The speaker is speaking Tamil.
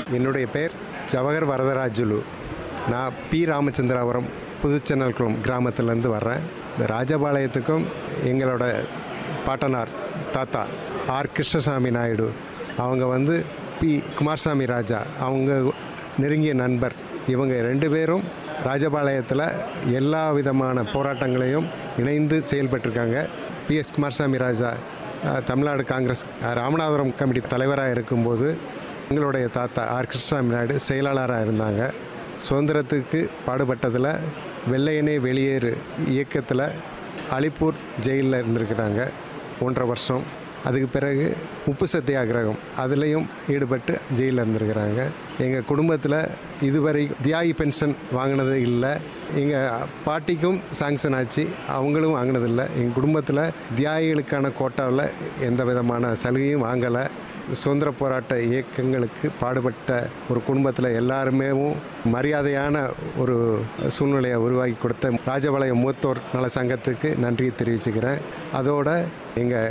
என்னுடைய பேர் ஜவஹர் வரதராஜுலு. நான் பி ராமச்சந்திராபுரம் புதுச்சென்னல்குளம் கிராமத்திலேருந்து வர்றேன். இந்த ராஜபாளையத்துக்கும் எங்களோட பாட்டனார் தாத்தா ஆர் கிருஷ்ணசாமி நாயுடு அவங்க பி குமாரசாமி ராஜா அவங்க நெருங்கிய நண்பர். இவங்க 2 பேரும் ராஜபாளையத்தில் எல்லா விதமான போராட்டங்களையும் இணைந்து செயல்பட்டிருக்காங்க. பிஎஸ் குமாரசாமி ராஜா தமிழ்நாடு காங்கிரஸ் ராமநாதபுரம் கமிட்டி தலைவராக இருக்கும்போது எங்களுடைய தாத்தா ஆர் கிருஷ்ணசாமி நாயுடு செயலாளராக இருந்தாங்க. சுதந்திரத்துக்கு பாடுபட்டதில் வெள்ளையனே வெளியேறு இயக்கத்தில் அலிப்பூர் ஜெயிலில் இருந்திருக்கிறாங்க 1.5 வருஷம். அதுக்கு பிறகு உப்பு சத்தியாகிரகம் அதுலேயும் ஈடுபட்டு ஜெயிலில் இருந்திருக்கிறாங்க. எங்கள் குடும்பத்தில் இதுவரை தியாகி பென்ஷன் வாங்கினது இல்லை. எங்கள் பாட்டிக்கும் சாங்ஷன் ஆச்சு, அவங்களும் வாங்கினதில்லை. எங்கள் குடும்பத்தில் தியாகிகளுக்கான கோட்டாவில் எந்த விதமான சலுகையும் வாங்கலை. சுதந்திர போராட்ட இயக்கங்களுக்கு பாடுபட்ட ஒரு குடும்பத்தில் எல்லாருமே மரியாதையான ஒரு சூழ்நிலையை உருவாக்கி கொடுத்த ராஜபாளையம் மூத்தோர் நல சங்கத்துக்கு நன்றியை தெரிவிச்சுக்கிறேன். அதோட எங்கள்